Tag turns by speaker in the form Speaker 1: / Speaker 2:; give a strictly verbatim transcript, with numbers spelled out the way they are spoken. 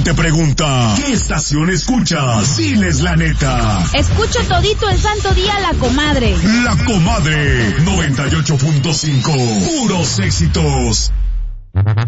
Speaker 1: te pregunta, ¿qué estación escuchas? Diles la neta.
Speaker 2: Escucho todito el santo día La Comadre.
Speaker 1: La Comadre, noventa y ocho punto cinco, puros éxitos.